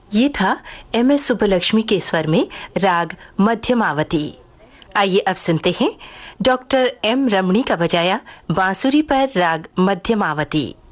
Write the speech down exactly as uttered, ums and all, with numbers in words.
ये था M S Subbulakshmi के स्वर में राग मध्यमावती। आइए अब सुनते हैं डॉक्टर एम रमणी का बजाया बांसुरी पर राग मध्यमावती।